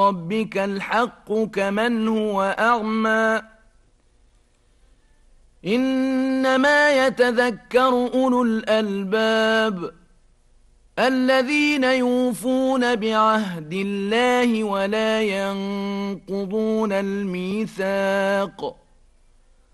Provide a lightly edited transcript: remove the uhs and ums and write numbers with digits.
ربك الحق كمن هو أعمى إنما يتذكر أولو الألباب الذين يوفون بعهد الله ولا ينقضون الميثاق